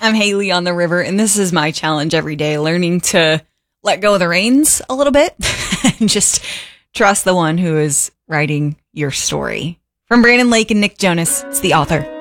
I'm Haley on the river, and this is my challenge every day, learning to let go of the reins a little bit and just trust the one who is writing your story. From Brandon Lake and Nick Jonas, it's The Author.